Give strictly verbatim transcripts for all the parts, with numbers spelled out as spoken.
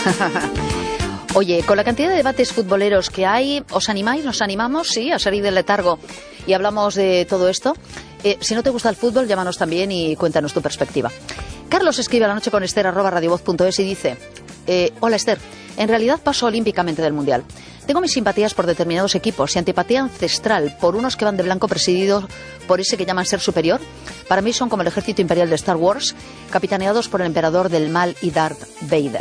Oye, con la cantidad de debates futboleros que hay, ¿os animáis? ¿Nos animamos? Sí, a salir del letargo y hablamos de todo esto. Eh, si no te gusta el fútbol, llámanos también y cuéntanos tu perspectiva. Carlos escribe a la noche con Esther arroba radiovoz punto es y dice: eh, Hola Esther, en realidad paso olímpicamente del Mundial. Tengo mis simpatías por determinados equipos y antipatía ancestral por unos que van de blanco presididos por ese que llaman ser superior. Para mí son como el ejército imperial de Star Wars, capitaneados por el emperador del mal y Darth Vader.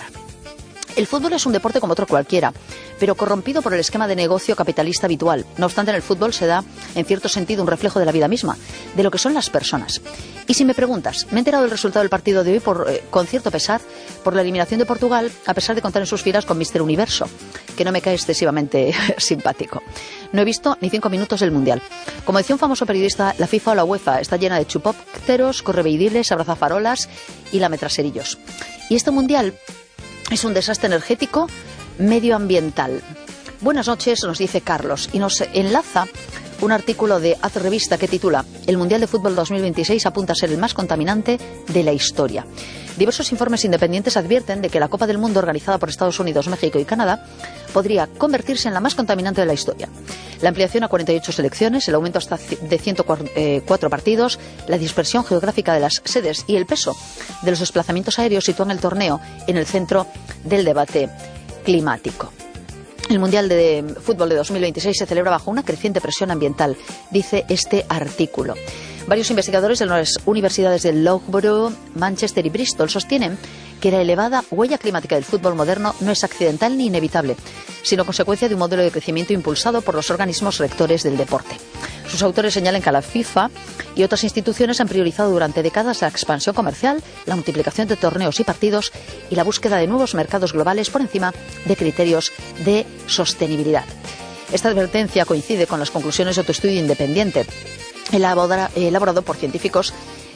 El fútbol es un deporte como otro cualquiera, pero corrompido por el esquema de negocio capitalista habitual. No obstante, en el fútbol se da, en cierto sentido, un reflejo de la vida misma, de lo que son las personas. Y si me preguntas, me he enterado del resultado del partido de hoy por, eh, con cierto pesar por la eliminación de Portugal, a pesar de contar en sus filas con míster Universo, que no me cae excesivamente simpático. No he visto ni cinco minutos del Mundial. Como decía un famoso periodista, la FIFA o la UEFA está llena de chupópteros, correveidiles, abrazafarolas y lametraserillos. Y este Mundial es un desastre energético medioambiental. Buenas noches, nos dice Carlos, y nos enlaza un artículo de Haz Revista que titula El Mundial de Fútbol dos mil veintiséis apunta a ser el más contaminante de la historia. Diversos informes independientes advierten de que la Copa del Mundo organizada por Estados Unidos, México y Canadá podría convertirse en la más contaminante de la historia. La ampliación a cuarenta y ocho selecciones, el aumento hasta de ciento cuatro partidos, la dispersión geográfica de las sedes y el peso de los desplazamientos aéreos sitúan el torneo en el centro del debate climático. El Mundial de Fútbol de dos mil veintiséis se celebra bajo una creciente presión ambiental, dice este artículo. Varios investigadores de las universidades de Loughborough, Manchester y Bristol sostienen que la elevada huella climática del fútbol moderno no es accidental ni inevitable, sino consecuencia de un modelo de crecimiento impulsado por los organismos rectores del deporte. Sus autores señalan que la FIFA y otras instituciones han priorizado durante décadas la expansión comercial, la multiplicación de torneos y partidos y la búsqueda de nuevos mercados globales por encima de criterios de sostenibilidad. Esta advertencia coincide con las conclusiones de otro estudio independiente elaborado por científicos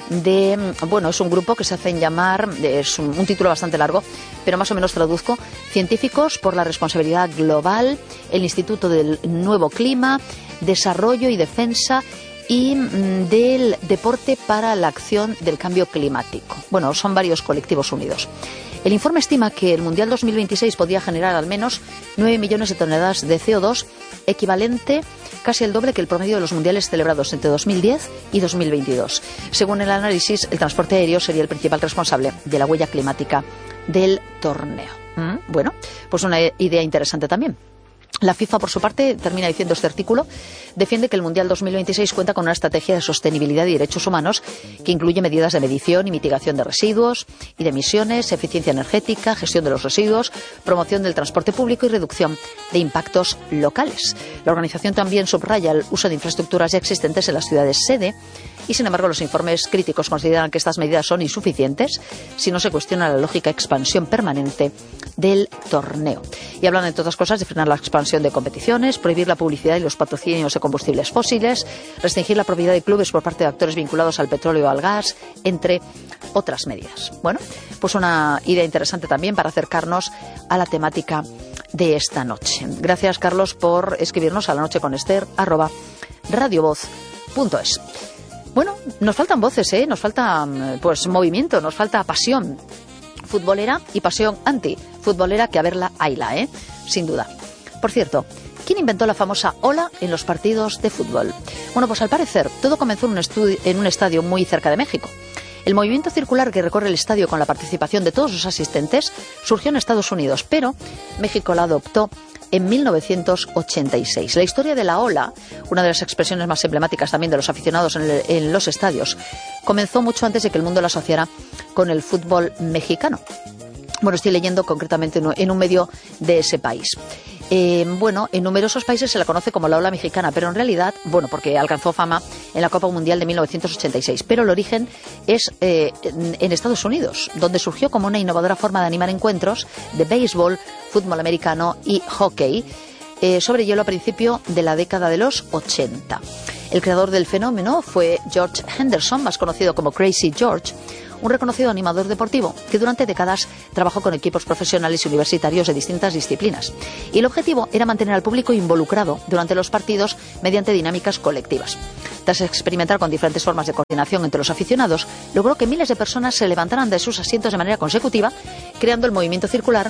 de, bueno, es un grupo que se hacen llamar, es un, un título bastante largo, pero más o menos traduzco: Científicos por la Responsabilidad Global, el Instituto del Nuevo Clima, Desarrollo y Defensa y mm, del Deporte para la Acción del Cambio Climático. Bueno, son varios colectivos unidos. El informe estima que el Mundial dos mil veintiséis podría generar al menos nueve millones de toneladas de C O dos, equivalente casi el doble que el promedio de los mundiales celebrados entre dos mil diez y dos mil veintidós. Según el análisis, el transporte aéreo sería el principal responsable de la huella climática del torneo. ¿Mm? Bueno, pues una idea interesante también. La FIFA, por su parte, termina diciendo este artículo, defiende que el Mundial dos mil veintiséis cuenta con una estrategia de sostenibilidad y derechos humanos que incluye medidas de medición y mitigación de residuos y de emisiones, eficiencia energética, gestión de los residuos, promoción del transporte público y reducción de impactos locales. La organización también subraya el uso de infraestructuras ya existentes en las ciudades sede y, sin embargo, los informes críticos consideran que estas medidas son insuficientes si no se cuestiona la lógica expansión permanente del torneo. Y hablan, entre otras cosas, de frenar la expansión de competiciones, prohibir la publicidad y los patrocinios de combustibles fósiles, restringir la propiedad de clubes por parte de actores vinculados al petróleo o al gas, entre otras medidas. Bueno, pues una idea interesante también para acercarnos a la temática de esta noche. Gracias, Carlos, por escribirnos a la noche con Esther arroba radiovoz punto es. Bueno, nos faltan voces, ¿eh? Nos falta pues movimiento, nos falta pasión futbolera y pasión anti-futbolera, que a verla, hayla, ¿eh? Sin duda. Por cierto, ¿quién inventó la famosa ola en los partidos de fútbol? Bueno, pues al parecer todo comenzó en un, estudio, en un estadio muy cerca de México. El movimiento circular que recorre el estadio con la participación de todos los asistentes surgió en Estados Unidos, pero México la adoptó en mil novecientos ochenta y seis. La historia de la ola, una de las expresiones más emblemáticas también de los aficionados en, el, en los estadios, comenzó mucho antes de que el mundo la asociara con el fútbol mexicano. Bueno, estoy leyendo concretamente en un medio de ese país. Eh, bueno, en numerosos países se la conoce como la ola mexicana, pero en realidad, bueno, porque alcanzó fama en la Copa Mundial de mil novecientos ochenta y seis, pero el origen es eh, en, en Estados Unidos, donde surgió como una innovadora forma de animar encuentros de béisbol, fútbol americano y hockey eh, sobre hielo a principio de la década de los ochenta. El creador del fenómeno fue George Henderson, más conocido como Crazy George, un reconocido animador deportivo que durante décadas trabajó con equipos profesionales y universitarios de distintas disciplinas. Y el objetivo era mantener al público involucrado durante los partidos mediante dinámicas colectivas. Tras experimentar con diferentes formas de coordinación entre los aficionados, logró que miles de personas se levantaran de sus asientos de manera consecutiva, creando el movimiento circular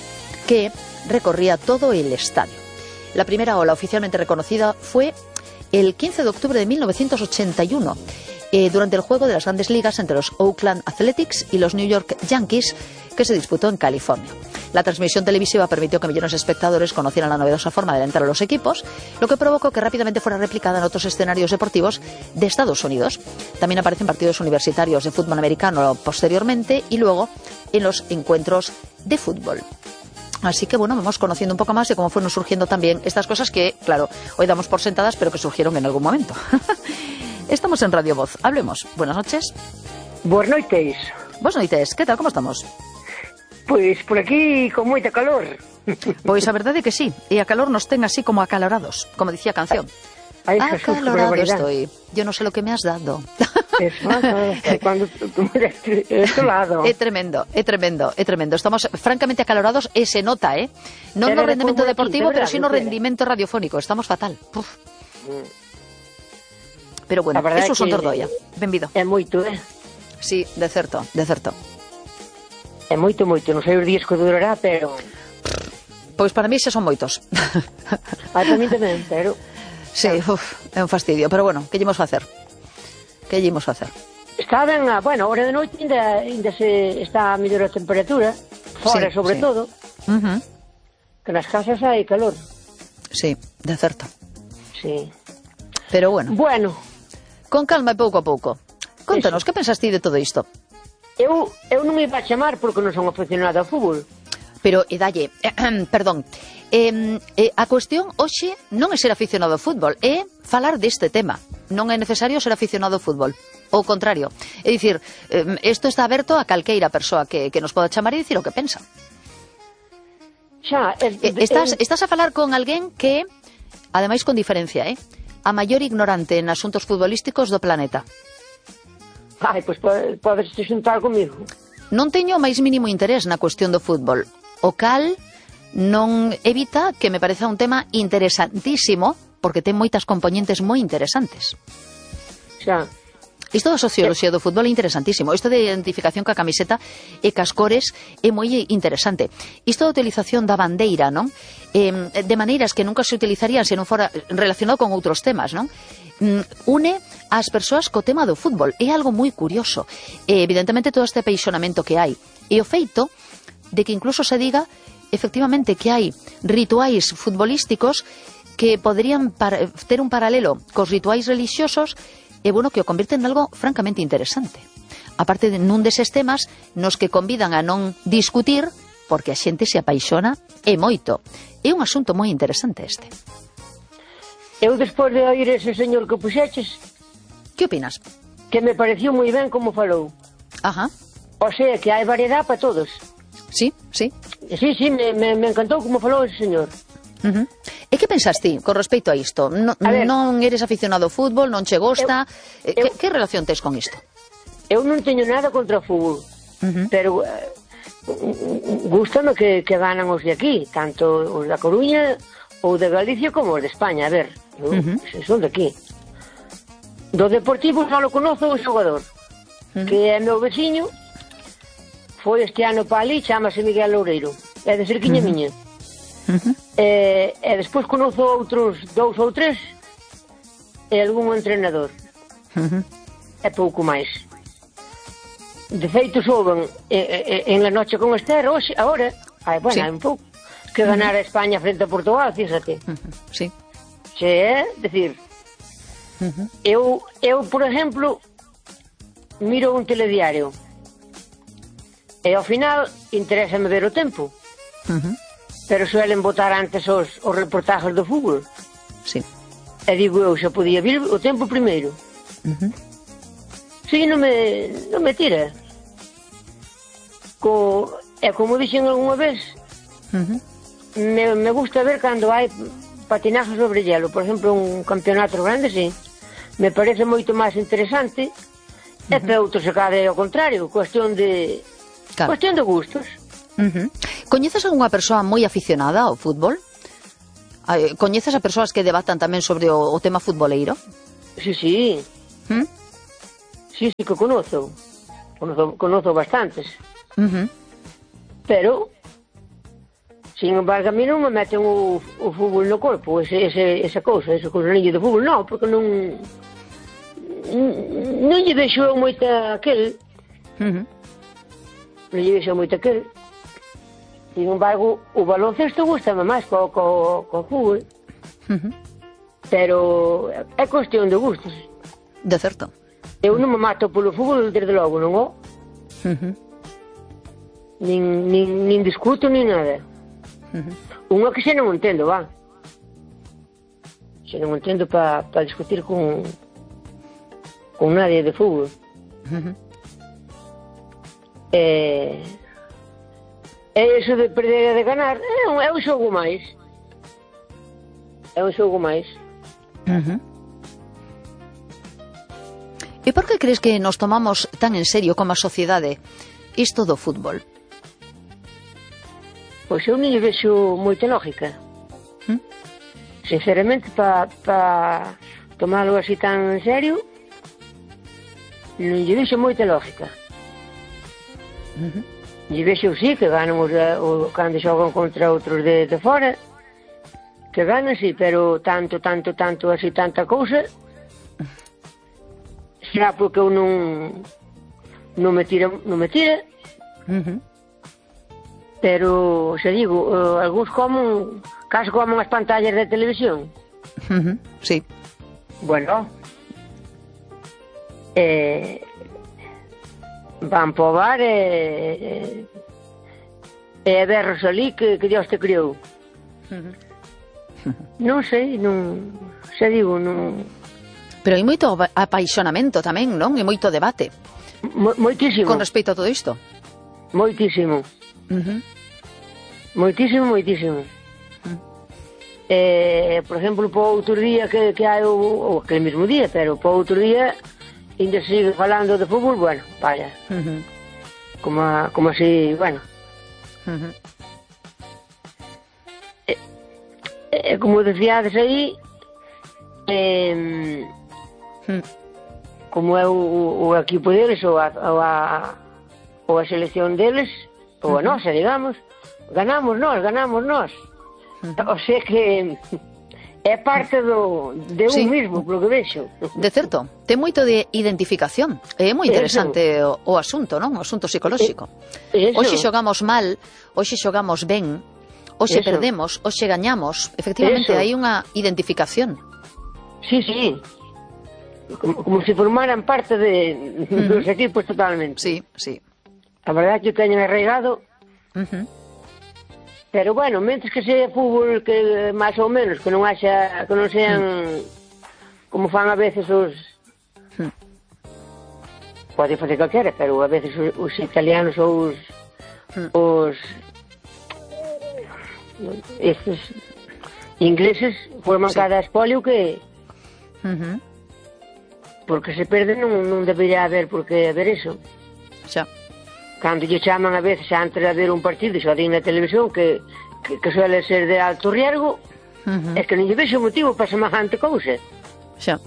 que recorría todo el estadio. La primera ola oficialmente reconocida fue el quince de octubre de mil novecientos ochenta y uno, eh, durante el juego de las grandes ligas entre los Oakland Athletics y los New York Yankees, que se disputó en California. La transmisión televisiva permitió que millones de espectadores conocieran la novedosa forma de alentar a los equipos, lo que provocó que rápidamente fuera replicada en otros escenarios deportivos de Estados Unidos. También aparecen partidos universitarios de fútbol americano posteriormente y luego en los encuentros de fútbol. Así que bueno, vamos conociendo un poco más de cómo fueron surgiendo también estas cosas que, claro, hoy damos por sentadas, pero que surgieron en algún momento. Estamos en Radio Voz. Hablemos. Buenas noches. Buenas noches. Buenas noches. ¿Qué tal? ¿Cómo estamos? Pois por aquí con moita calor. Pois a verdade é que sí, e a calor nos ten así como acalorados, como dicía a canción. Ay, Jesús, acalorado estoy, yo no sé lo que me has dado. Eso, cuando tú me das este lado. É tremendo, é tremendo, é tremendo. Estamos francamente acalorados e se nota, eh? Non no rendimento deportivo, pero sí no rendimento radiofónico. Estamos fatal. Puf. Pero bueno, eso son Tordoia. Benvido. É moito, eh? Sí, de certo, de certo. É moito, moito. Non sei os días que durará, pero... Pois para mí xa son moitos. Ah, para mí tamén, pero... Sí, uf, é un fastidio. Pero bueno, que llevamos a hacer? Que llevamos a hacer? Está ben, a, bueno, hora de noite ainda, ainda se está a mellor a temperatura, fora sí, sobre sí. todo, uh-huh. que nas casas hai calor. Sí, de certo. Sí. Pero bueno. Bueno. Con calma e pouco a pouco. Contanos, que pensas ti de todo isto? Eu, eu non me iba a chamar porque non son aficionada ao fútbol. Pero, e dalle, eh, perdón, eh, eh, a cuestión hoxe non é ser aficionado ao fútbol, é falar deste tema. Non é necesario ser aficionado ao fútbol. Ao contrario. É dicir, eh, isto está aberto a calqueira persoa que, que nos poda chamar e dicir o que pensa. Xa, eh, eh, estás, eh, estás a falar con alguén que, ademais con diferencia, eh, a maior ignorante en asuntos futbolísticos do planeta. Ai, pois pues, podes te xuntar comigo. Non teño o máis mínimo interés na cuestión do fútbol, o cal non evita que me pareza un tema interesantísimo, porque ten moitas componentes moi interesantes. Xa. Isto da socioloxía do fútbol é interesantísimo. Isto de identificación ca camiseta e cas cores é moi interesante. Isto da utilización da bandeira, non? Eh, de maneiras que nunca se utilizarían se non fora relacionado con outros temas, non? Mm, une as persoas co tema do fútbol. É algo moi curioso. Eh, evidentemente todo este apeixonamento que hai. E o feito de que incluso se diga efectivamente que hai rituais futbolísticos que poderían ter un paralelo cos rituais religiosos e, bueno, que o convirten en algo francamente interesante. Aparte de nun deses temas nos que convidan a non discutir porque a xente se apaixona e moito. É un asunto moi interesante este. Eu, despois de oír ese señor que puxeches... Que opinas? Que me pareció moi ben como falou. Ajá. O sea, que hai variedade para todos. Sí, sí. Sí, sí, me, me, me encantou como falou ese señor. Uh-huh. E que pensas ti con respecto a isto? No, a ver, non eres aficionado ao fútbol, non che gosta? Eu, que, eu, que relación tes con isto? Eu non teño nada contra o fútbol, uh-huh. pero uh, gústame que, que ganan os de aquí, tanto os da Coruña ou de Galicia como os de España. A ver, eu, uh-huh. son de aquí. Do Deportivo só lo conozo o xogador, uh-huh. que é meu veciño, foi este ano para ali, chamase Miguel Loureiro, é de cerquiña uh-huh. miña. Uh-huh. E, e despois conozo outros dous ou tres e algún entrenador. Uh-huh. E pouco máis. De feito souben e, e, en la noche con Esther hoxe, agora, ai, bueno, sí. hai un pouco que ganar uh-huh. a España frente a Portugal, fíxate. Uh-huh. Sí. Se é, decir, uh-huh. eu, eu, por exemplo, miro un telediario e ao final interésame ver o tempo. Uh-huh. Pero suelen botar antes os, os reportajes do fútbol. Sí. E digo eu, xa podía vir o tempo primeiro. Uh-huh. Sí, non me, non me tira. Co, e como dixen algunha vez, uh-huh. me, me gusta ver cando hai patinaje sobre hielo. Por exemplo, un campeonato grande, sí. Me parece moito máis interesante. Uh-huh. E para outros se cade ao contrario. Cuestión de... Claro. Cuestión de gustos. Uh-huh. Coñeces algunha persoa moi aficionada ao fútbol? Coñeces a persoas que debatan tamén sobre o, o tema futboleiro? Sí, sí. ¿Mm? Sí, sí que conozo. Conozo, conozo bastantes. Uh-huh. Pero Sin embargo, a mí non me meten o, o fútbol no corpo, ese, ese, esa cousa, esa cousa niño de fútbol, non, porque non... Non lle vexo moita aquel. Uh-huh. Non lle vexo moita aquel. Sin embargo, o baloncesto gustame máis co, co, co fútbol. Uh-huh. Pero é cuestión de gustos. De certo. Eu non me mato polo fútbol, desde logo, non o? Uh-huh. Nin, nin, nin discuto, nin nada. Uh-huh. Unha que xa non entendo, va. Xa non entendo para pa discutir con con nadie de fútbol. Uh-huh. E e iso de perder e de ganar é un, é un xogo máis. É un xogo máis. Uh-huh. E por que crees que nos tomamos tan en serio como a sociedade isto do fútbol? Pois eu non lle vexo moita lógica. ¿Mm? Sinceramente, para pa tomalo así tan en serio, non lle vexo moita lógica. Uh-huh. Lle vexo, sí, que ganan os, o, cando xogan contra outros de, de fora, que ganan, sí, pero tanto, tanto, tanto, así, tanta cousa, será porque eu non non me tira, non me tira. Uh-huh. Pero, se digo, uh, algúns comen, caso comen as pantallas de televisión. Uh-huh. Sí. Bueno, eh, van po bar e e e berros ali que, que Dios te criou. Uh-huh. Non sei, non, se digo, non... Pero hai moito apaixonamento tamén, non? E moito debate. Mo, moitísimo. Con respecto a todo isto. Moitísimo. Uh-huh. Moitísimo, moitísimo. Uh-huh. Eh, por exemplo, po outro día que, que hai o, o aquele mesmo día, pero po outro día ainda se sigue falando de fútbol, bueno, vaya. Uh-huh. Como, a, como así, bueno. Uh-huh. E, e, como decíades aí, eh, uh-huh. como é o, o equipo deles ou a, ou a, ou a selección deles, ou a nosa, digamos, ganamos nós, ganamos nós. Uh-huh. O sea que é parte do, de un sí. mismo, polo que vexo. De certo, ten moito de identificación. É moi interesante o, o asunto, non? O asunto psicolóxico. Eso. Hoxe xogamos mal, hoxe xogamos ben, hoxe Eso. perdemos, hoxe gañamos. Efectivamente, Eso. hai unha identificación. Sí, sí. Como, como se formaran parte de, uh-huh. dos equipos totalmente. Sí, sí. A verdade que o teñen arraigado. Uh-huh. Pero bueno, mentres que sea fútbol que máis ou menos, que non haxa, que non sean mm. como fan a veces os mm. pode facer calquera, pero a veces os, os italianos ou os mm. os estes ingleses forman sí. cada espolio que uh-huh. porque se perde non, non debería haber por que haber eso. Xa. Cando lle chaman a veces antes de haber un partido xa din na televisión que, que, que suele ser de alto riesgo, uh-huh. é que non lle vexo motivo para semejante cousa. Xa.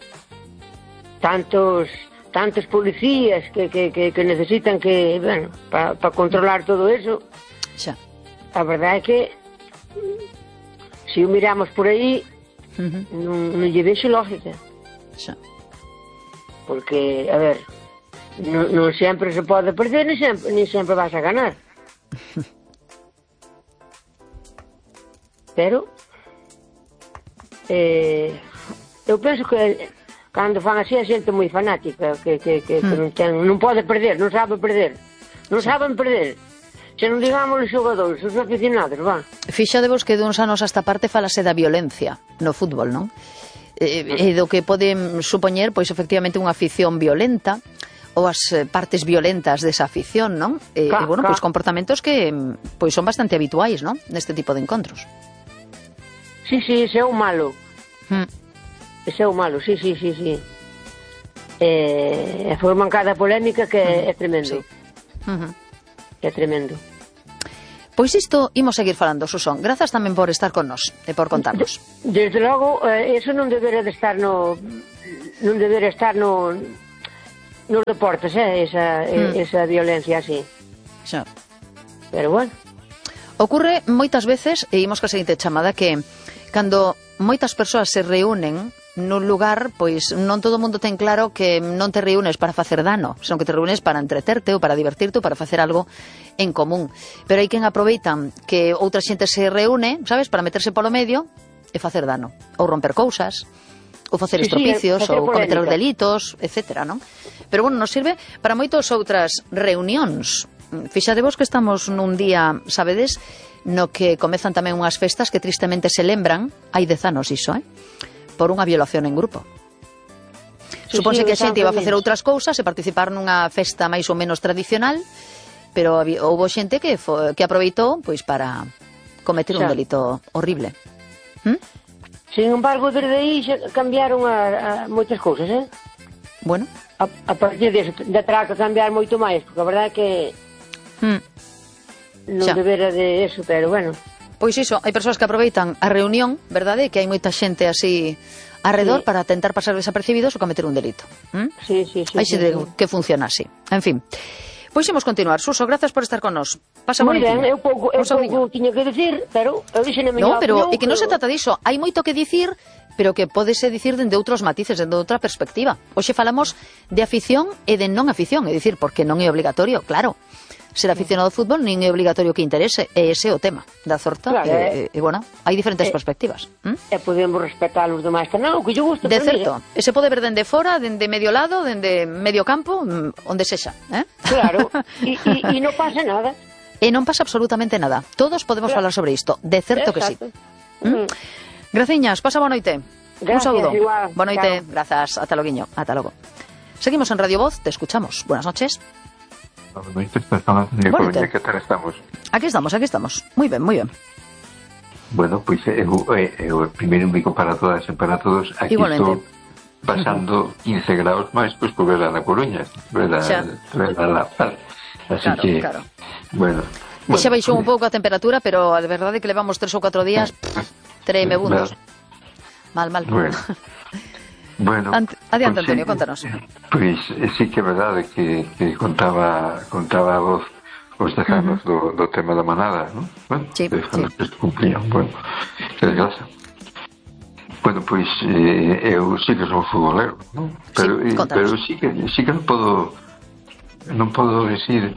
Tantos tantos policías que, que, que, que necesitan que, bueno, para pa controlar todo eso. Xa. A verdade é que se o miramos por aí uh-huh. non, non lle vexo lógica. Xa. Porque, a ver, non, non sempre se pode perder, ni sempre, ni sempre vas a ganar. Pero eh, eu penso que cando fan así a xente moi fanática que, que, que, que non, ten, non pode perder, non sabe perder, non saben perder. Se non digamos os xogadores, os aficionados, va. Fixadevos que duns anos a esta parte falase da violencia no fútbol, non? E, e do que poden supoñer, pois, efectivamente, unha afición violenta ou as partes violentas desa afición, non? E, Ca, e bueno, ca. pois comportamentos que pois son bastante habituais, non? Neste tipo de encontros. Sí, sí, ese é o malo. Hmm. Ese é o malo, sí, sí, sí, sí. E, e forman cada polémica que é, é tremendo. Sí. Uh-huh. É tremendo. Pois isto imos seguir falando, Susón. Grazas tamén por estar con nós e por contarnos. Desde logo, eh, eso non debería de estar no non debería estar no nos deportes, eh, esa, mm. esa violencia así. Xa. Pero bueno. Ocurre moitas veces, e imos ca seguinte chamada, que cando moitas persoas se reúnen nun lugar, pois non todo o mundo ten claro que non te reúnes para facer dano, senón que te reúnes para entreterte ou para divertirte ou para facer algo en común. Pero hai quen aproveitan que outra xente se reúne, sabes, para meterse polo medio e facer dano, ou romper cousas, ou facer sí, estropicios, sí, ou cometer os delitos, etcétera, non? Pero, bueno, nos sirve para moitas outras reunións. Fixadevos que estamos nun día, sabedes, no que comezan tamén unhas festas que tristemente se lembran, hai dez anos iso, eh? Por unha violación en grupo. Sí, Supónse sí, que a xente iba a facer outras cousas e participar nunha festa máis ou menos tradicional, pero houve xente que, fo, que aproveitou pois para cometer xa. un delito horrible. ¿Mm? Sin embargo, desde aí xa cambiaron a, a moitas cousas, eh? Bueno. A, a partir de, de terá que cambiar moito máis, porque a verdade é que mm. non xa. debera de eso, pero bueno. Pois iso, hai persoas que aproveitan a reunión, verdade? Que hai moita xente así arredor sí. para tentar pasar desapercibidos ou cometer un delito. ¿Mm? Sí, sí, sí. Hai xente sí, sí. que funciona así. En fin. Pois imos continuar. Suso, gracias por estar con nos. Pasa moi ben, eu pouco, eu pouco tiño que dicir, pero eu dixen a miña No, pero opinión, é que non se trata diso. Hai moito que dicir, pero que pódese dicir dende outros matices, dende outra perspectiva. Hoxe falamos de afición e de non afición, é dicir, porque non é obligatorio, claro, ser aficionado ao fútbol nin é obligatorio que interese, e ese é o tema da Zorta, claro, e, e, e, bueno, hai diferentes eh, perspectivas. ¿Mm? E podemos respetar os demais, que non, que yo gusto. De certo, e se pode ver dende fora, dende medio lado, dende medio campo, onde sexa, eh? Claro, e, e, e non pasa nada. E non pasa absolutamente nada. Todos podemos claro. falar sobre isto, de certo Exacto. que sí. ¿Mm? Graciñas, pasa boa noite. Gracias, un saúdo. Igual, boa noite, claro. grazas, ata loguiño, ata logo. Seguimos en Radio Voz, te escuchamos. Buenas noches. Buenas noches, personas de Coruña, que tal estamos? Aquí estamos, aquí estamos. Moi ben, moi ben. Bueno, pois pues, eu, eu, eu primeiro un bico para todas e para todos. Aquí estou pasando quince graus máis, pois, pues, por ver na Coruña, ver a La Paz. Así claro, que, claro. bueno. E xa baixou un pouco a temperatura, pero a de verdade que levamos tres ou catro días tremebundos. Mal, mal. Bueno. Bueno, Ant adiante, pues, Antonio, contanos. Pois pues, sí que é verdade que, que contaba contaba a vos os dejanos uh -huh. do, do tema da manada, ¿no? Bueno, sí, dejanos sí. que se cumplían, bueno, que desgracia. Bueno, pois pues, eh, eu sí que son futbolero, ¿no? Pero, sí, eh, pero sí que sí que non podo non podo decir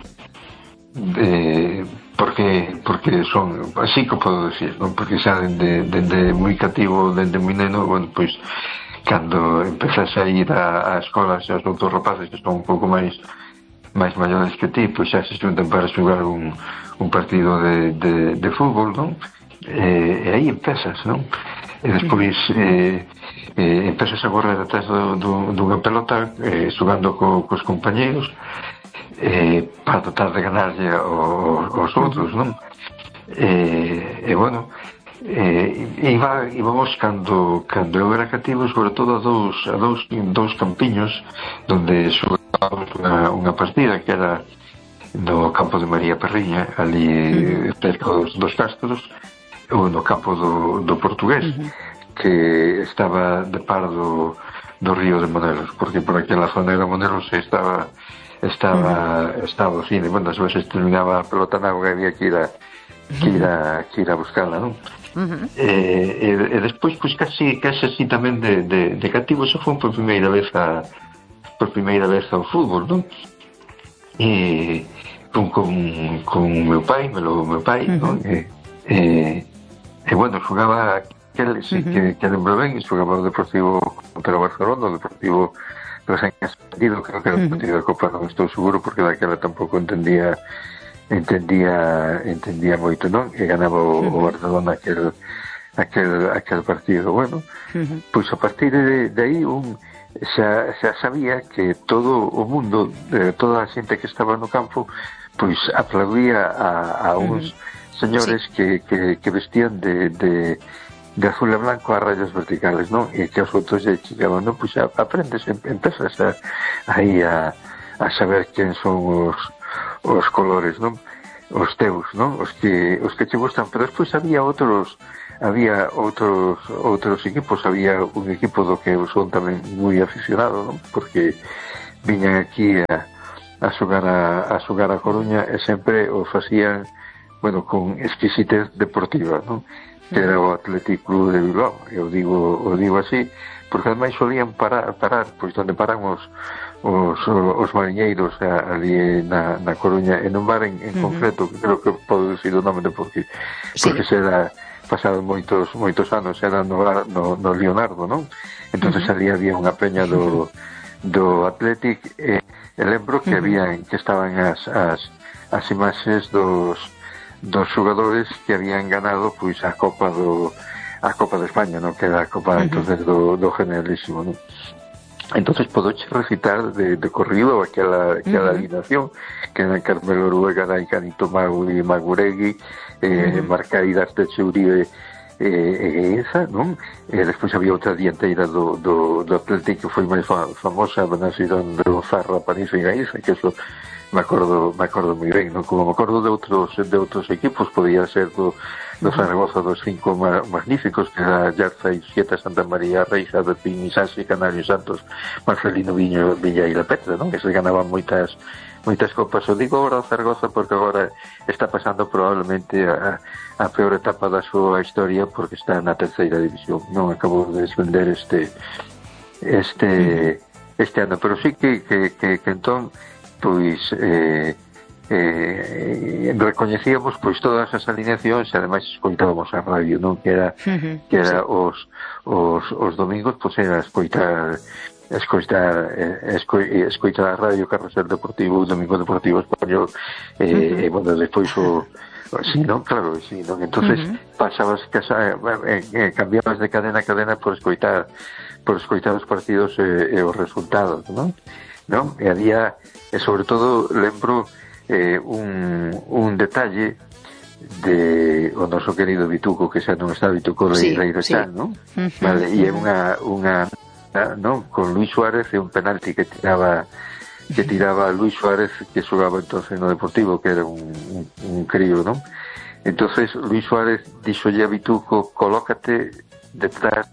de porque porque son así que podo decir, ¿no? Porque xa dende, dende moi cativo, dende moi neno, bueno, pois pues, cando empezas a ir a, a escolas e os outros rapaces que son un pouco máis máis maiores que ti, pois xa se xuntan para xogar un, un partido de, de, de fútbol, non? E, e aí empezas, non? E despois eh, eh, empezas a correr atrás do, do, dunha pelota eh, xogando co, cos compañeiros eh, para tratar de ganarlle aos outros, non? E, e bueno, Eh, iba, íbamos cando, cando eu era cativo, sobre todo a dous, a dous, dous campiños donde xogábamos unha, unha partida que era no campo de María Perriña, ali uh -huh. cerca dos, dos Castros, ou no campo do, do Portugués, uh -huh. que estaba de par do, do río de Monelos, porque por aquela zona de Monelos estaba estaba, uh -huh. estaba o cine. Bueno, as veces terminaba a pelota na auga e había que ir a que ir a, que ir a buscarla, non? Uh -huh. e, e, e despois pois casi, casi así tamén de, de, de cativo xa foi por primeira vez a por primeira vez ao fútbol, non? E con, con, con o meu pai, o meu pai, uh -huh. non? E, e, e bueno, xogaba aquel, sí, uh -huh. que, que lembro ben, xogaba o Deportivo contra o Barcelona, o Deportivo recién ascendido, creo que era o partido da Copa, non estou seguro porque daquela tampouco entendía entendía entendía moito, non? Que ganaba o, uh -huh. o Barcelona aquel aquel aquel partido. Bueno, uh -huh. pois a partir de, de aí un xa, xa sabía que todo o mundo, eh, toda a xente que estaba no campo, pois aplaudía a, a uns uh -huh. señores sí. que, que, que vestían de, de de azul e blanco a rayas verticales, non? E que os outros lle chegaban, non? Pois aprendes, empezas a, aí a, a saber quen son os os colores, non? Os teus, non? Os que os que che gustan, pero despois había outros había outros outros equipos, había un equipo do que eu son tamén moi aficionado, non? Porque viñan aquí a a xogar a, a xogar a Coruña e sempre o facían bueno, con exquisitez deportiva, non? Que era o Athletic Club de Bilbao, eu digo, o digo así, porque ademais solían parar, parar pois onde paran os os, os mariñeiros ali na, na Coruña, en un bar en, en uh-huh. concreto, que creo que podo dicir o nome de porque, sí. porque será pasado moitos moitos anos, era no, no, no Leonardo, non? Entonces uh-huh. ali había unha peña do, do Athletic, e, e lembro que uh-huh. había, que estaban as, as, as imaxes dos dos xogadores que habían ganado pois a Copa do a Copa de España, non? Que era a Copa uh-huh. entonces do, do Generalísimo, non? Entonces podoche recitar de, de corrido aquela, aquela uh-huh. alineación que era Carmelo Ruega, Canito Magu e Maguregui, eh, uh-huh. Marcaidas de Uribe e eh, esa, non? E despois había outra dianteira do, do, do Atlético que foi máis famosa, Benazidón de Zarra, Panizo e Gaíza, que eso me acordo, me acordo moi ben, non? Como me acordo de outros de outros equipos, podía ser do, do Zaragoza dos cinco ma, magníficos, que era Yarza e Sieta, Santa María, Reixa, de Pin, Isasi, Canario, Santos, Marcelino, Viño, Villa e La Petra, non? Que se ganaban moitas moitas copas. O digo agora o Zaragoza porque agora está pasando probablemente a, a peor etapa da súa historia, porque está na terceira división, non? Acabou de descender este este este ano, pero sí que, que, que, que entón pois eh, eh, recoñecíamos pois todas as alineacións e ademais escoitábamos a radio, non? Que era, uh-huh, que era sí. os, os, os domingos pois era escoitar escoitar eh, esco, escoitar a radio Carrusel Deportivo, o Domingo Deportivo Español, eh, uh-huh. e bueno, despois o sí, non? Claro, sí, non? Entonces uh-huh. pasabas casa, eh, eh, cambiabas de cadena a cadena por escoitar por escoitar os partidos e, e os resultados, non? Non? E había, e sobre todo lembro eh, un, un detalle de o noso querido Vituco, que xa non está Vituco sí, Leire sí. Xa, non? Uh-huh. Vale, e é unha, unha non? Con Luis Suárez e un penalti que tiraba que tiraba Luis Suárez, que xogaba entonces no Deportivo, que era un, un, un crío, non? Entonces Luis Suárez dixolle a Vituco: colócate detrás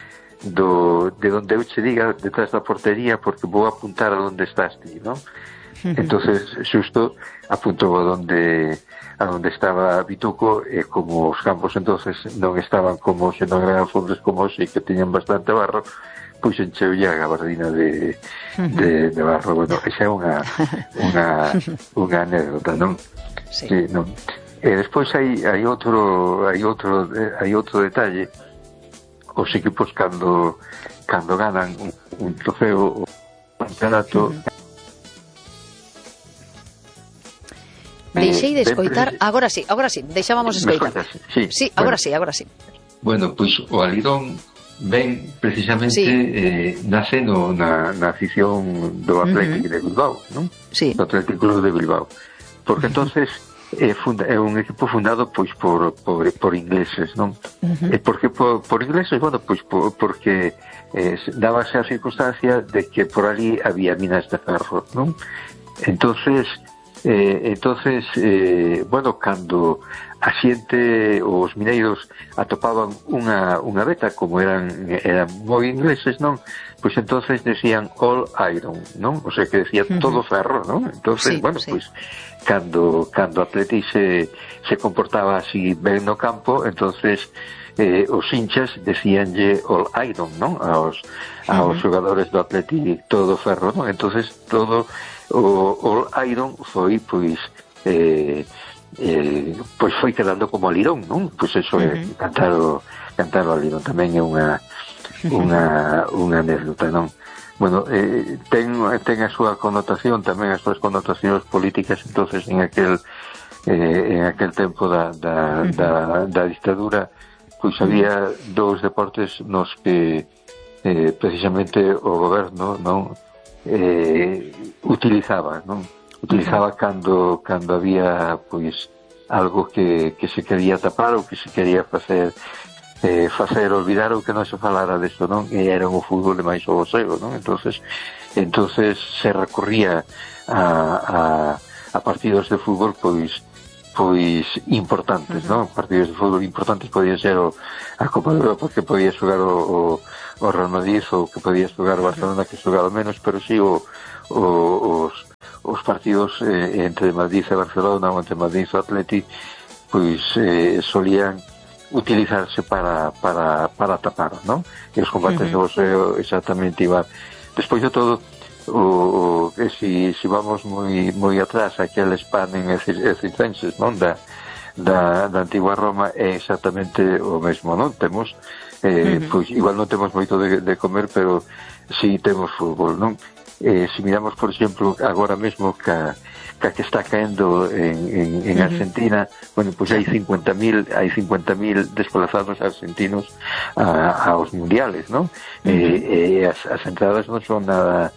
do, de donde eu che diga, detrás da portería, porque vou apuntar a donde estás ti, non? Uh-huh. Entonces xusto apuntou a donde a donde estaba Vituco, e como os campos entonces non estaban como se non eran fondos como hoxe, que tiñan bastante barro, pois encheulle a gabardina de, de, de barro. Bueno, esa é unha unha unha anécdota, non? Sí. Que, non? E despois hai hai outro hai outro hai outro detalle. Os equipos cando cando ganan un, un trofeo o campeonato. Uh-huh. Deixei de escoitar, sempre... agora sí, agora sí, deixábamos escoitar. Sí, sí, agora bueno. sí, agora sí. Bueno, pois pues, o alidón ven precisamente sí. eh, nace no, na, na afición do Atlético uh-huh. de Bilbao, non? Sí. Do Atlético Club de Bilbao. Porque uh-huh. entonces É, funda, é un equipo fundado pois por, por, por ingleses, non? Uh-huh. E por que por, por ingleses? Bueno, pois por, porque eh, dábase a circunstancia de que por ali había minas de ferro, non? Entonces, eh, entonces eh, bueno, cando a xente, os mineiros atopaban unha, unha beta, como eran eran moi ingleses, non? Pois entonces decían all iron, non? O sea, que decía uh-huh. todo ferro, non? Entonces, sí, bueno, sí. pois cando cando Atleti se, se comportaba así ben no campo, entonces eh, os hinchas decíanlle all iron, non? Aos, aos uh-huh. xogadores do Atleti todo ferro, non? Entonces todo o all iron foi, pois eh, eh, pois foi quedando como alirón, non? Pois eso uh-huh. é cantar o, cantar o alirón tamén é unha unha, unha anécdota, non? Bueno, eh, ten, ten a súa connotación, tamén as súas connotacións políticas, entonces en aquel eh, en aquel tempo da, da, da, da dictadura, pois había dous deportes nos que eh, precisamente o goberno, non? Eh, utilizaba, non? Utilizaba cando, cando había, pois, algo que, que se quería tapar ou que se quería facer Eh, facer olvidar o que non se falara desto, non? E era o fútbol de máis o boxeo, non? Entonces, entonces se recorría a, a, a partidos de fútbol pois pois importantes, non? Partidos de fútbol importantes podían ser o, a Copa de Europa, que podía xogar o, o, o Real Madrid, ou que podía xogar o Barcelona, que xogaba menos, pero sí o, o, os, os partidos eh, entre Madrid e Barcelona, ou entre Madrid e Atleti, pois eh, solían utilizarse para, para, para tapar, non? E os combates uh-huh. de boxeo exactamente igual. Despois de todo, o, o, que si, si vamos moi, moi atrás, aqueles panem circenses, non? Da, da, da antigua Roma é exactamente o mesmo, non? Temos, eh, uh-huh. pois igual non temos moito de, de comer, pero si temos fútbol, non? Eh, si miramos, por exemplo, agora mesmo que que que está caendo en, en, en uh-huh. Argentina, bueno, pois pues hai cincuenta mil hai cincuenta mil desplazados argentinos a, aos mundiales, non? Uh-huh. E, e as, as entradas non son nada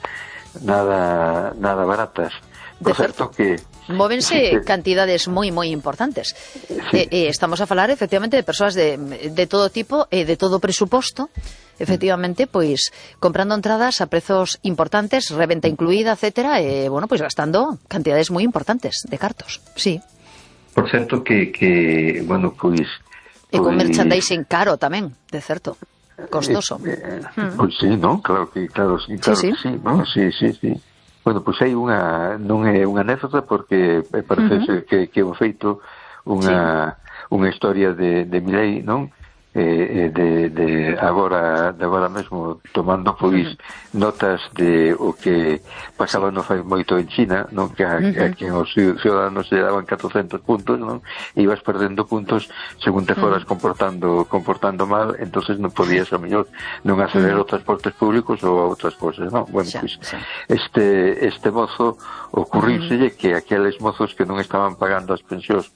nada nada baratas. Por certo que móvense sí, cantidades moi moi importantes. Sí. Eh, eh, estamos a falar efectivamente de persoas de, de todo tipo e eh, de todo presuposto, efectivamente, pois comprando entradas a prezos importantes, reventa incluída, etcétera, e, eh, bueno, pois gastando cantidades moi importantes de cartos, sí. Por certo que, que bueno, pois... E con pois... merchandising caro tamén, de certo, costoso. Eh, eh, mm. Pois sí, non? Claro que, claro, sí, claro sí, sí. Que sí, non? Sí, sí, sí. Bueno, pois hai unha, non é unha anécdota porque parece uh-huh. que, que é un feito unha, sí. unha historia de, de Milei, non? Eh, de, de agora de agora mesmo tomando pois uh-huh. notas de o que pasaba non fai moito en China, non? Que a, uh-huh. a que os ciudadanos se daban catrocentos puntos, non? E ibas perdendo puntos según te foras uh-huh. comportando comportando mal, entonces non podías a mellor non acceder uh-huh. aos transportes públicos ou a outras cousas, non? Bueno, xa, pois xa. este este mozo ocurríuselle uh-huh. que aqueles mozos que non estaban pagando as pensións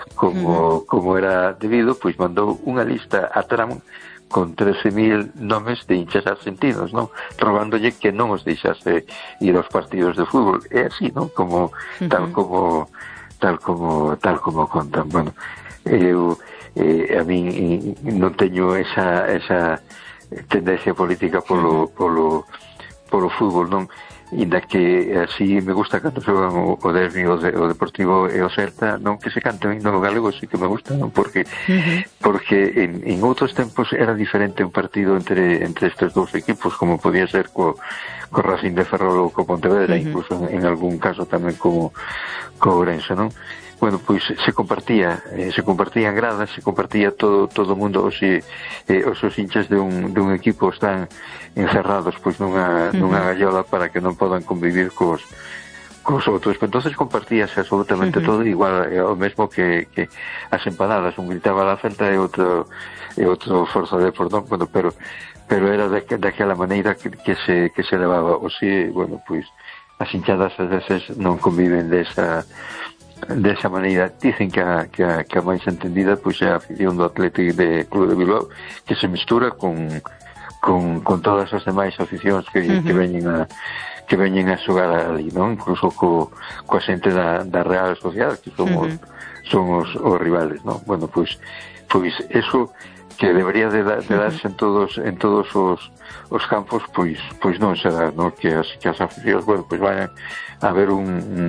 como uh-huh. como era debido, pois mandou unha lista a Trump con trece mil nomes de hinchas argentinos, non? Robándolle que non os deixase ir aos partidos de fútbol. É así, non? Como uh-huh. tal como tal como tal como contan. Bueno, eu eh, a mí non teño esa esa tendencia política polo polo polo fútbol, non? Inda que así me gusta cando xogan o, o derbi o, de, o Deportivo e o Celta, non que se cante o himno galego, sí que me gusta, non? Porque uh-huh. porque en, en outros tempos era diferente un partido entre entre estes dous equipos, como podía ser co, co Racing de Ferrol ou co Pontevedra, uh-huh. incluso en, en algún caso tamén como co Ourense, non? Bueno, pois se compartía, eh, se compartían gradas, se compartía todo todo o mundo, os, eh, os os hinchas de un, de un equipo están encerrados pois nunha, uh-huh. nunha gallola para que non podan convivir cos, cos outros. Pero entonces compartíase absolutamente uh-huh. todo, igual é o mesmo que, que as empanadas, un gritaba a la Celta e outro e outro Forza Depor, non? Bueno, pero pero era de, daquela maneira que, que se que se levaba, o si, bueno, pois as hinchadas ás veces non conviven desa desa maneira. Dicen que a, que a, que a máis entendida pois é a afición do Atlético de Club de Bilbao, que se mistura con con, con todas as demais aficións que, uh-huh. que veñen a que veñen a xogar ali, non? Incluso co, coa xente da, da Real Sociedade, que somos uh-huh. son os, os rivales, non? Bueno, pois pois eso que debería de, da, de darse en todos en todos os os campos, pois pois non se dá, non? Que as, que as aficións, bueno, pois vayan a ver un, un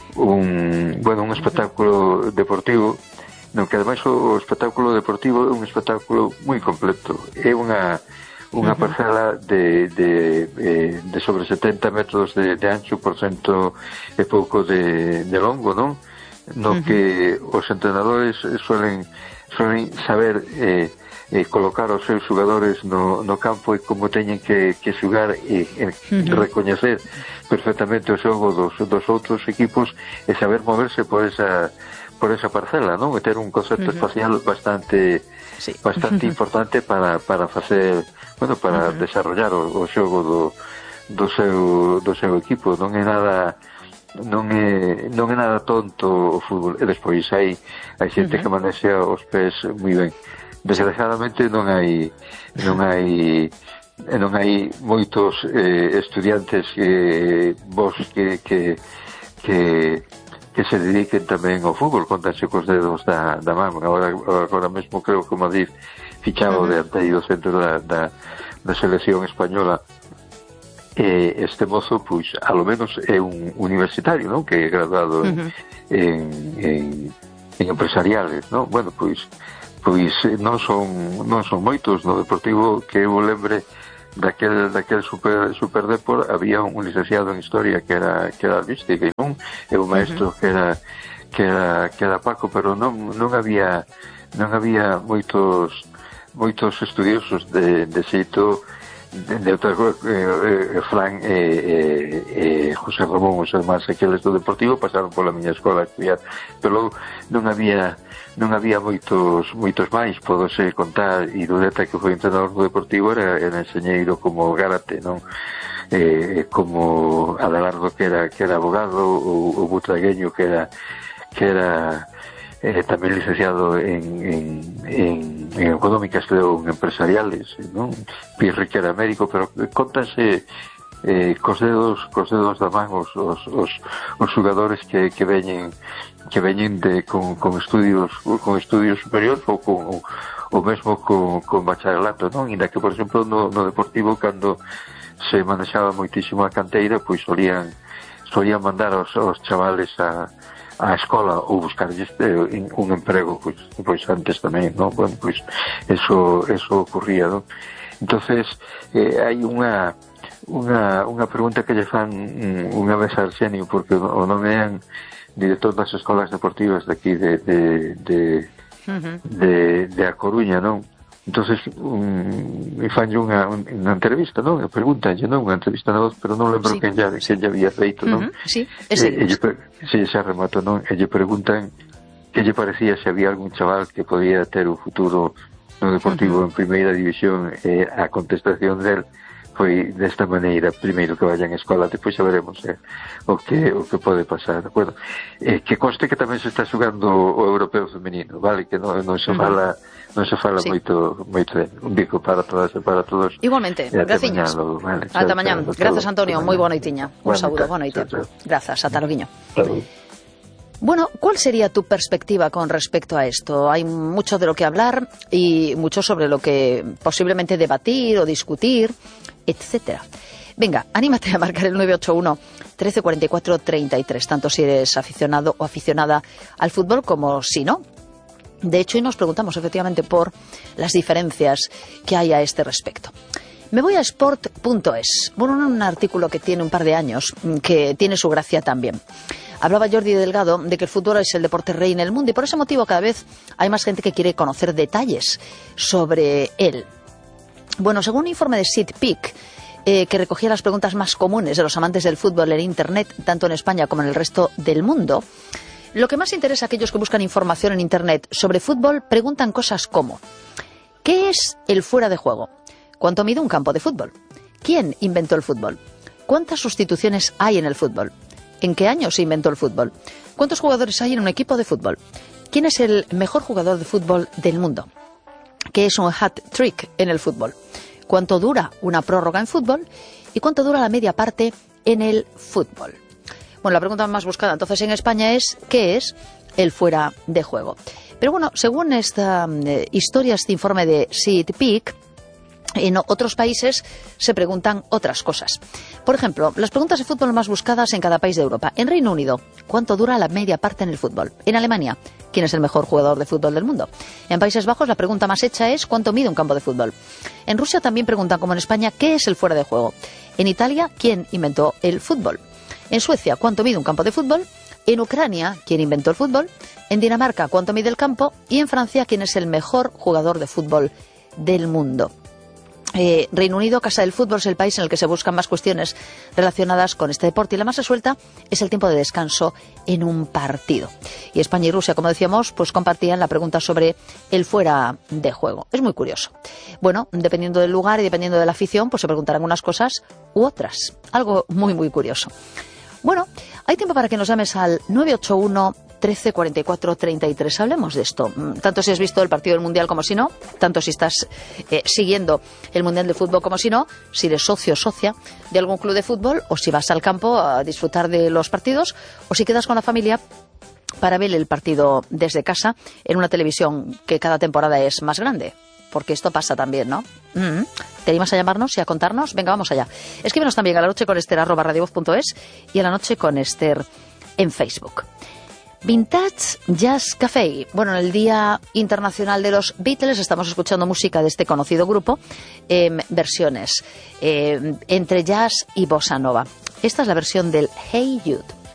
un, bueno, un espectáculo deportivo, no que ademais o, o espectáculo deportivo é un espectáculo moi completo. É unha unha uh-huh. parcela de, de, eh, de sobre setenta metros de, de ancho por cento e pouco de, de longo, non? No uh-huh. que os entrenadores suelen suelen saber eh, eh, colocar os seus xogadores no, no campo e como teñen que, que xogar e, e uh-huh. recoñecer perfectamente o xogo dos, dos outros equipos e saber moverse por esa por esa parcela, non? E ter un concepto uh-huh. espacial bastante sí. bastante uh-huh. importante para, para facer, bueno, para uh-huh. desarrollar o, o xogo do, do seu do seu equipo. Non é nada non é non é nada tonto o fútbol. E despois hai hai xente uh-huh. que manexa os pés moi ben. Desgraciadamente non hai non hai non hai moitos eh, estudiantes eh, vos que, que que que se dediquen tamén ao fútbol, contanse cos dedos da, da man. Agora, agora mesmo creo que o Madrid fichaba uh-huh. de anteído centro da, da, da selección española. Eh, este mozo, pois, a lo menos é un universitario, non? Que é graduado uh-huh. en, en, en empresariales, non? Bueno, pois pois non son non son moitos no Deportivo que eu lembre daquel daquel super super Depor. Había un licenciado en historia que era que era Vístig, non? E un maestro uh-huh. que era que era, que era Paco, pero non, non había non había moitos moitos estudiosos de, de xeito de, de outra coisa, eh, Fran e eh, eh, José Ramón, os irmáns aqueles do Deportivo pasaron pola miña escola a estudiar, pero non había non había moitos moitos máis, podose contar, e Dudeta, que foi entrenador do Deportivo, era, era enxeñeiro como Gárate, non? Eh, como Adelardo, que era que era abogado, o, o Butragueño, que era que era eh, tamén licenciado en, en, en, en económicas, creo, en empresariales, non? Pirri, que era médico, pero contanse eh, cos dedos cos dedos da man os, os, os, os jugadores que, que veñen que veñen de, con, con estudios con estudios superiores ou con o, o mesmo con, con bacharelato, non? Inda que, por exemplo, no, no Deportivo, cando se manexaba moitísimo a canteira, pois solían solían mandar aos, aos chavales a a escola ou buscarlles un emprego, pois, pois antes tamén, non? Bueno, pois eso eso ocurría, non? Entonces, eh, hai unha unha unha pregunta que lle fan unha vez a Arsenio, porque o nome é director das escolas deportivas de aquí de de de, uh-huh. de, de A Coruña, non? Entonces, um, me fanlle unha, unha entrevista, non? E pregúntanlle, non? Unha entrevista na voz, pero non lembro sí. quen ya, quen ya había feito, non? Uh-huh. Sí, ese. E, e lle, sí, xa remato, non? E lle preguntan que lle parecía se había algún chaval que podía ter un futuro no Deportivo uh-huh. en primeira división, e a contestación del foi desta maneira: primeiro que vayan a escola, depois xa veremos eh, o que o que pode pasar, de acordo? Eh, que conste que tamén se está xogando o europeo femenino, vale? Que non, non se fala non se fala sí. moito moito de un bico para todas e para todos. Igualmente, graciñas. Vale, ata mañán. Grazas, Antonio, moi boa noitiña. Un bueno, saúdo, boa noite. Grazas, ata loguiño. Bueno, ¿cuál sería tu perspectiva con respecto a esto? Hay mucho de lo que hablar y mucho sobre lo que posiblemente debatir o discutir, etcétera. Venga, anímate a marcar el nueve ocho uno, trece cuarenta y cuatro, treinta y tres, tanto si eres aficionado o aficionada al fútbol como si no. De hecho, hoy nos preguntamos efectivamente por las diferencias que hay a este respecto. Me voy a sport punto es, bueno, un artículo que tiene un par de años, que tiene su gracia también. Hablaba Jordi Delgado de que el fútbol es el deporte rey en el mundo y por ese motivo cada vez hay más gente que quiere conocer detalles sobre él. Bueno, según un informe de SeatPick, eh, que recogía las preguntas más comunes de los amantes del fútbol en Internet, tanto en España como en el resto del mundo, lo que más interesa a aquellos que buscan información en Internet sobre fútbol preguntan cosas como: ¿qué es el fuera de juego? ¿Cuánto mide un campo de fútbol? ¿Quién inventó el fútbol? ¿Cuántas sustituciones hay en el fútbol? ¿En qué año se inventó el fútbol? ¿Cuántos jugadores hay en un equipo de fútbol? ¿Quién es el mejor jugador de fútbol del mundo? ¿Qué es un hat-trick en el fútbol? ¿Cuánto dura una prórroga en fútbol? ¿Y cuánto dura la media parte en el fútbol? Bueno, la pregunta más buscada entonces en España es: ¿qué es el fuera de juego? Pero bueno, según esta eh, historia, este informe de SeatPick, en otros países se preguntan otras cosas. Por ejemplo, las preguntas de fútbol más buscadas en cada país de Europa. En Reino Unido, ¿cuánto dura la media parte en el fútbol? En Alemania, ¿quién es el mejor jugador de fútbol del mundo? En Países Bajos, la pregunta más hecha es: ¿cuánto mide un campo de fútbol? En Rusia también preguntan, como en España, ¿qué es el fuera de juego? En Italia, ¿quién inventó el fútbol? En Suecia, ¿cuánto mide un campo de fútbol? En Ucrania, ¿quién inventó el fútbol? En Dinamarca, ¿cuánto mide el campo? Y en Francia, ¿quién es el mejor jugador de fútbol del mundo? Eh, Reino Unido, casa del fútbol, es el país en el que se buscan más cuestiones relacionadas con este deporte, y la más resuelta es el tiempo de descanso en un partido. Y España y Rusia, como decíamos, pues compartían la pregunta sobre el fuera de juego. Es muy curioso. Bueno, dependiendo del lugar y dependiendo de la afición, pues se preguntarán unas cosas u otras. Algo muy, muy curioso. Bueno, hay tiempo para que nos llames al nueve ocho uno, trece cuarenta y cuatro, treinta y tres. Hablemos de esto. Tanto si has visto el partido del Mundial como si no, tanto si estás eh, siguiendo el Mundial de Fútbol como si no, si eres socio o socia de algún club de fútbol, o si vas al campo a disfrutar de los partidos, o si quedas con la familia para ver el partido desde casa en una televisión que cada temporada es más grande. Porque esto pasa también, ¿no? Mm-hmm. ¿Te animas a llamarnos y a contarnos? Venga, vamos allá. Escríbenos también a la noche con Esther arroba radiovoz punto es y a la noche con Esther en Facebook. Vintage Jazz Café. Bueno, en el Día Internacional de los Beatles estamos escuchando música de este conocido grupo en eh, versiones eh, entre jazz y bossa nova. Esta es la versión del Hey Jude.